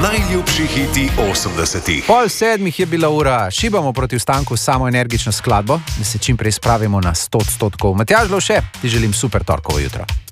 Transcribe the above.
Najljubši hiti 80-ih. 6:30 je bila ura, šibamo proti vstanku samo energično skladbo, da se čim prej spravimo na 100%. Matjaž Lovše, ti želim super torkovo jutro.